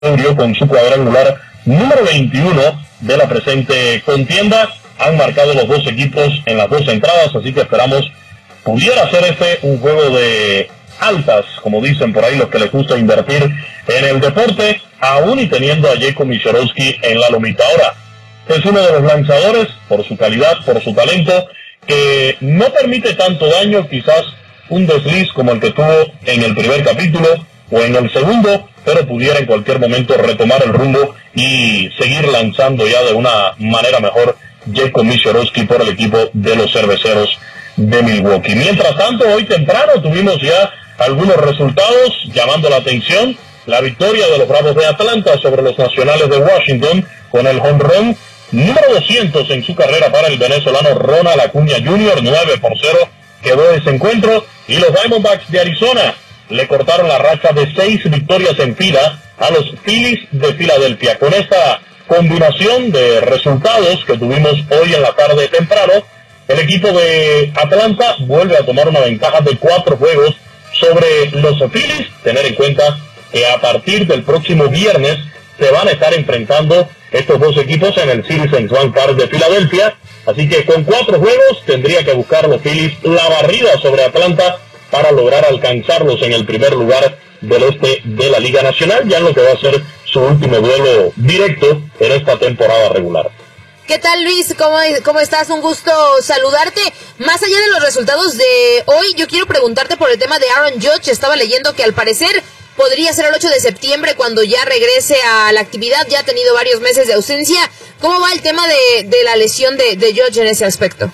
con su cuadrangular número 21 de la presente contienda. Han marcado los dos equipos en las dos entradas, así que esperamos pudiera ser un juego de altas, como dicen por ahí los que les gusta invertir en el deporte, aún y teniendo a Jacob Misiorowski en la lomita. Ahora, es uno de los lanzadores, por su calidad, por su talento, que no permite tanto daño, quizás un desliz como el que tuvo en el primer capítulo o en el segundo, pero pudiera en cualquier momento retomar el rumbo y seguir lanzando ya de una manera mejor Jacob Misiorowski por el equipo de los Cerveceros de Milwaukee. Mientras tanto, hoy temprano tuvimos ya algunos resultados llamando la atención. La victoria de los Bravos de Atlanta sobre los Nacionales de Washington con el home run número 200 en su carrera para el venezolano Ronald Acuña Jr., 9-0 quedó ese encuentro, y los Diamondbacks de Arizona le cortaron la racha de 6 victorias en fila a los Phillies de Filadelfia. Con esta combinación de resultados que tuvimos hoy en la tarde temprano, el equipo de Atlanta vuelve a tomar una ventaja de 4 juegos sobre los Phillies. Tener en cuenta que a partir del próximo viernes se van a estar enfrentando estos dos equipos en el Citizens Bank Park de Filadelfia, así que con 4 juegos tendría que buscar los Phillies la barrida sobre Atlanta para lograr alcanzarlos en el primer lugar del este de la Liga Nacional, ya en lo que va a ser su último duelo directo en esta temporada regular. ¿Qué tal, Luis? ¿Cómo estás? Un gusto saludarte. Más allá de los resultados de hoy, yo quiero preguntarte por el tema de Aaron Judge. Estaba leyendo que al parecer podría ser el 8 de septiembre cuando ya regrese a la actividad. Ya ha tenido varios meses de ausencia. ¿Cómo va el tema de la lesión de Judge en ese aspecto?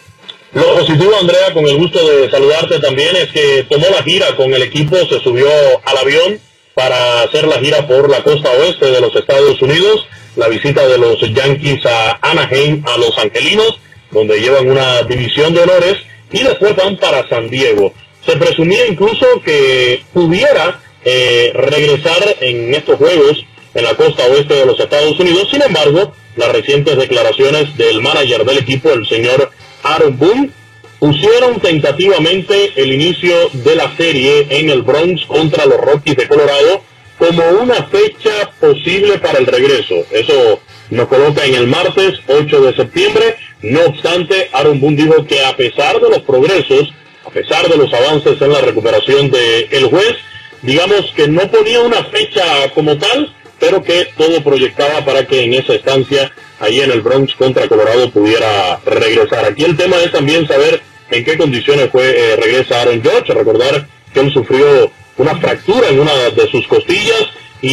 Lo positivo, Andrea, con el gusto de saludarte también, es que tomó la gira con el equipo, se subió al avión para hacer la gira por la costa oeste de los Estados Unidos, la visita de los Yankees a Anaheim, a Los Angelinos, donde llevan una división de honores, y después van para San Diego. Se presumía incluso que pudiera regresar en estos juegos en la costa oeste de los Estados Unidos. Sin embargo, las recientes declaraciones del manager del equipo, el señor Aaron Boone, pusieron tentativamente el inicio de la serie en el Bronx contra los Rockies de Colorado como una fecha posible para el regreso. Eso nos coloca en el martes 8 de septiembre. No obstante, Aaron Boone dijo que a pesar de los progresos, a pesar de los avances en la recuperación del juez, digamos que no ponía una fecha como tal, pero que todo proyectaba para que en esa estancia ahí en el Bronx contra Colorado pudiera regresar. Aquí el tema es también saber en qué condiciones regresa Aaron Judge. Recordar que él sufrió una fractura en una de sus costillas,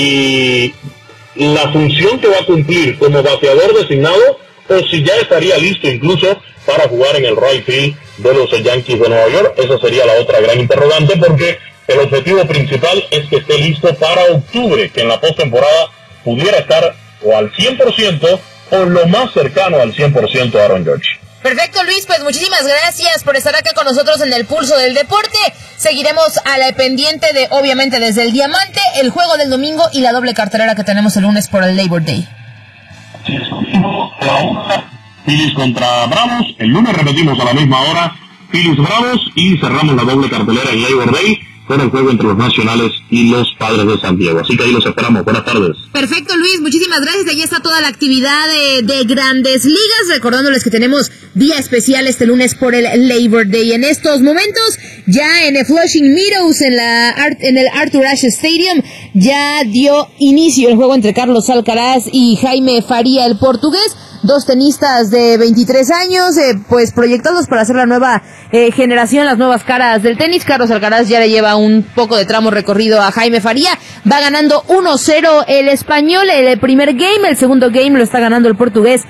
y la función que va a cumplir como bateador designado, o si ya estaría listo incluso para jugar en el right field de los Yankees de Nueva York. Esa sería la otra gran interrogante, porque el objetivo principal es que esté listo para octubre, que en la postemporada pudiera estar o al 100% o lo más cercano al 100% Aaron Judge. Perfecto, Luis, pues muchísimas gracias por estar acá con nosotros en el Pulso del Deporte. Seguiremos a la pendiente de, obviamente, desde el Diamante, el juego del domingo y la doble cartelera que tenemos el lunes por el Labor Day. Sí, es domingo a la 1, Phillies contra Bravos. El lunes repetimos a la misma hora Phillies Bravos, y cerramos la doble cartelera en Labor Day con el juego entre los Nacionales y los Padres de San Diego. Así que ahí los esperamos. Buenas tardes. Perfecto, Luis, muchísimas gracias. Ahí está toda la actividad de Grandes Ligas, recordándoles que tenemos día especial este lunes por el Labor Day. En estos momentos, ya en el Flushing Meadows, en el Arthur Ashe Stadium, ya dio inicio el juego entre Carlos Alcaraz y Jaime Faría, el portugués. Dos tenistas de 23 años, pues proyectados para hacer la nueva generación, las nuevas caras del tenis. Carlos Alcaraz ya le lleva un poco de tramo recorrido a Jaime Faría. Va ganando 1-0 el español el primer game. El segundo game lo está ganando el portugués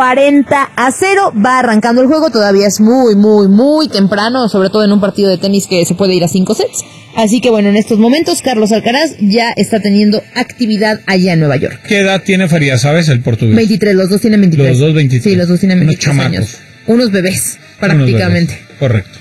40-0. Va arrancando el juego. Todavía es muy temprano, sobre todo en un partido de tenis que se puede ir a 5 sets. Así que bueno, en estos momentos Carlos Alcaraz ya está teniendo actividad allá en Nueva York. ¿Qué edad tiene Faría, sabes, el portugués? 23, los dos tienen 23. Los dos 23. Sí, los dos tienen 23 unos años. Unos bebés, prácticamente. Unos bebés. Correcto.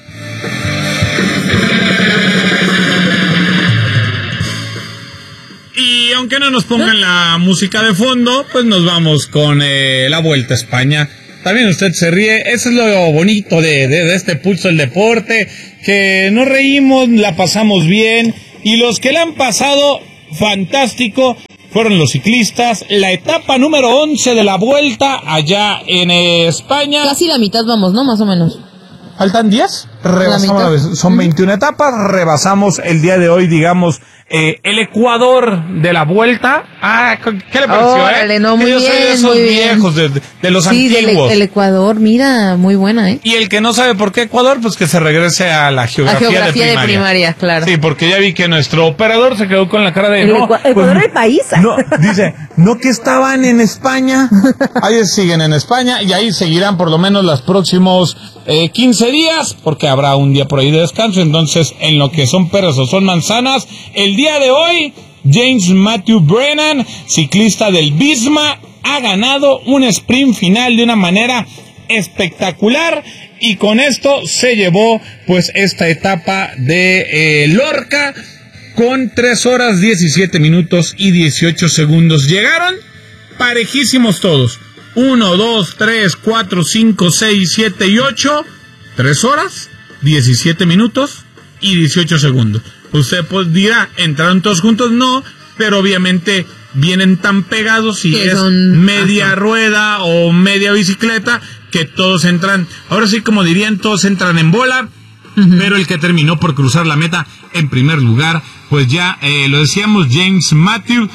Y aunque no nos pongan la música de fondo, pues nos vamos con la Vuelta a España. También usted se ríe, eso es lo bonito de este Pulso del Deporte, que nos reímos, la pasamos bien, y los que la han pasado fantástico fueron los ciclistas. La etapa número 11 de la Vuelta allá en España. Casi la mitad vamos, ¿no? Más o menos. ¿Faltan 10? Rebasamos, son 21 etapas, rebasamos el día de hoy, digamos, el Ecuador de la Vuelta. ¿Qué le pareció? Órale, no, muy bien, bien, de esos muy viejos, de los sí, antiguos. El Ecuador, mira, muy buena, Y el que no sabe por qué Ecuador, pues que se regrese a la geografía de primaria. Claro. Sí, porque ya vi que nuestro operador se quedó con la cara de... Ecuador el país. No, dice, no que estaban en España. Ahí siguen en España y ahí seguirán por lo menos los próximos 15 días, porque habrá un día por ahí de descanso. Entonces, en lo que son peras o son manzanas, el día de hoy, James Matthew Brennan, ciclista del Visma, ha ganado un sprint final de una manera espectacular y con esto se llevó pues esta etapa de Lorca con 3 horas 17 minutos y 18 segundos. Llegaron parejísimos todos. 1, 2, 3, 4, 5, 6, 7 y 8. 3 horas, 17 minutos y 18 segundos. Usted pues dirá, ¿entraron todos juntos? No, pero obviamente vienen tan pegados y es media rueda o media bicicleta que todos entran, ahora sí como dirían, todos entran en bola. Pero el que terminó por cruzar la meta en primer lugar, pues ya lo decíamos, James Matthew.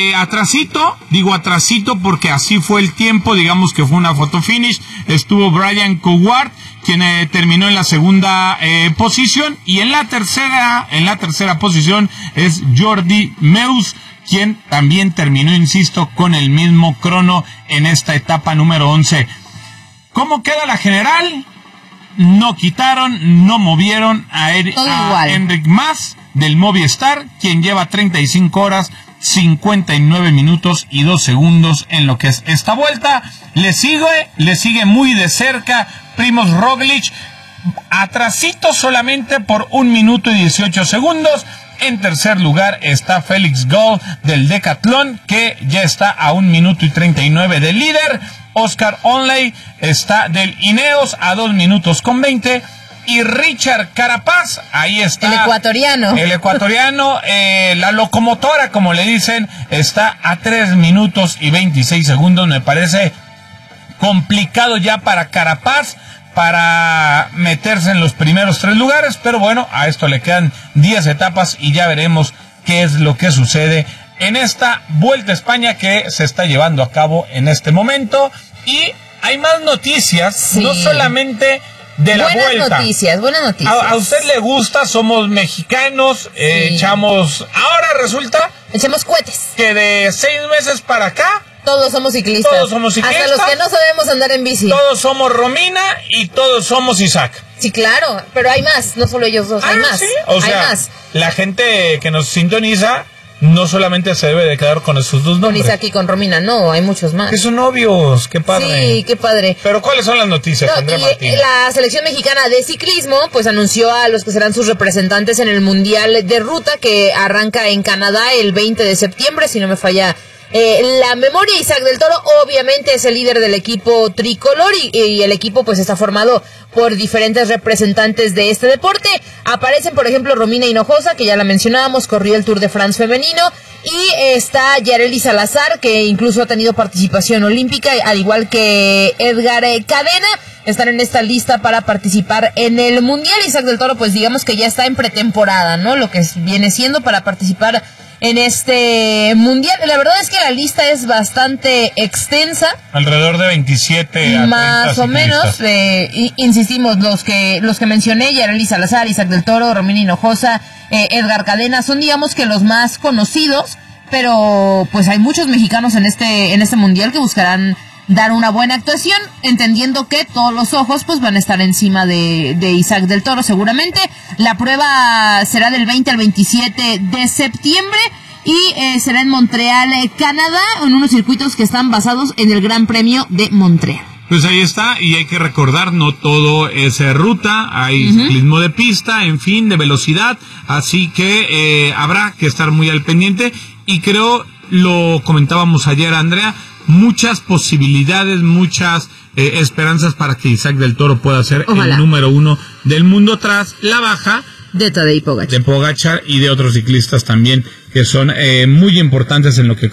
Atrasito porque así fue el tiempo, digamos que fue una photo finish. Estuvo Brian Coward, quien terminó en la segunda posición, y en la tercera posición es Jordi Meus, quien también terminó, insisto, con el mismo crono en esta etapa número 11. ¿Cómo queda la general? No quitaron, no movieron a Enric Mas del Movistar, quien lleva 35 horas, 59 minutos y 2 segundos en lo que es esta vuelta. Le sigue muy de cerca Primož Roglič, atrasito solamente por 1 minuto y 18 segundos. En tercer lugar está Félix Gall del Decathlon, que ya está a 1 minuto y 39 del líder. Oscar Onley está del Ineos a 2 minutos con 20. Y Richard Carapaz, ahí está. El ecuatoriano, la locomotora, como le dicen, está a 3 minutos y 26 segundos. Me parece complicado ya para Carapaz para meterse en los primeros 3 lugares, pero bueno, a esto le quedan 10 etapas y ya veremos qué es lo que sucede en esta Vuelta a España que se está llevando a cabo en este momento. Y hay más noticias, sí, no solamente de la Vuelta. Buenas noticias. A usted le gusta, somos mexicanos, sí. Echamos cohetes. Que de 6 meses para acá todos somos ciclistas. Hasta los que no sabemos andar en bici. Todos somos Romina y todos somos Isaac. Sí, claro, pero hay más, no solo ellos dos, hay más. ¿Sí? O sea, más. La gente que nos sintoniza no solamente se debe de quedar con esos dos nombres. Con Isaac y con Romina, no, hay muchos más. Que son novios, qué padre. Sí, qué padre. Pero ¿cuáles son las noticias, Andrea Martín? La selección mexicana de ciclismo, pues anunció a los que serán sus representantes en el Mundial de Ruta, que arranca en Canadá el 20 de septiembre, si no me falla la memoria. Isaac del Toro obviamente es el líder del equipo tricolor y el equipo pues está formado por diferentes representantes de este deporte. Aparecen por ejemplo Romina Hinojosa, que ya la mencionábamos, corrió el Tour de France femenino, y está Yareli Salazar, que incluso ha tenido participación olímpica, al igual que Edgar Cadena. Están en esta lista para participar en el Mundial. Isaac del Toro pues digamos que ya está en pretemporada, ¿no? Lo que viene siendo para participar en este Mundial. La verdad es que la lista es bastante extensa. Alrededor de 27 a más o menos. Insistimos, los que mencioné, Yareli Salazar, Isaac del Toro, Romina Hinojosa, Edgar Cadena, son digamos que los más conocidos, pero pues hay muchos mexicanos en este Mundial que buscarán dar una buena actuación, entendiendo que todos los ojos pues van a estar encima de Isaac del Toro seguramente. La prueba será del 20 al 27 de septiembre y será en Montreal, Canadá, en unos circuitos que están basados en el Gran Premio de Montreal. Pues ahí está, y hay que recordar, no todo es ruta, hay ciclismo de pista, en fin, de velocidad, así que habrá que estar muy al pendiente, y creo, lo comentábamos ayer, Andrea, muchas posibilidades, muchas esperanzas para que Isaac del Toro pueda ser el número 1 del mundo tras la baja de Tadej Pogačar. De Pogačar y de otros ciclistas también que son muy importantes en lo que